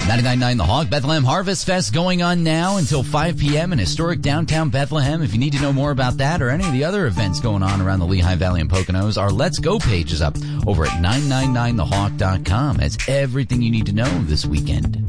99.9 The Hog, Bethlehem Harvest Fest going on now until 5 p.m. in historic downtown Bethlehem. If you need to know more about that or any of the other events going on around the Lehigh Valley and Poconos, our Let's Go page is up over at 999thehawk.com. That's everything you need to know this weekend.